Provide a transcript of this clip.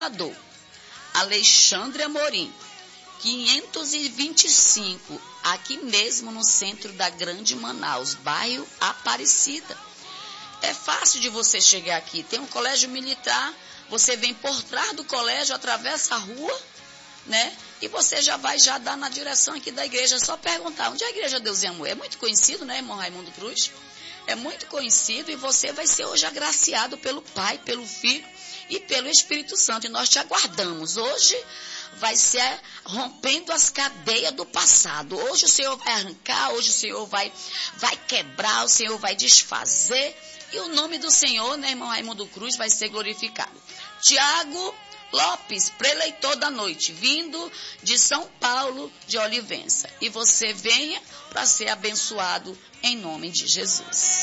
Alexandre Amorim, 525, aqui mesmo no centro da Grande Manaus, bairro Aparecida. É fácil de você chegar aqui, tem um colégio militar, você vem por trás do colégio, atravessa a rua, né? E você já vai dar na direção aqui da igreja, é só perguntar, onde é a igreja Deus e Amor? É muito conhecido, né, irmão Raimundo Cruz? É muito conhecido e você vai ser hoje agraciado pelo Pai, pelo Filho e pelo Espírito Santo. E nós te aguardamos. Hoje vai ser rompendo as cadeias do passado. Hoje o Senhor vai arrancar, hoje o Senhor vai quebrar, o Senhor vai desfazer. E o nome do Senhor, né, irmão Raimundo Cruz, vai ser glorificado. Tiago Lopes, preleitor da noite, vindo de São Paulo de Olivença. E você venha para ser abençoado em nome de Jesus.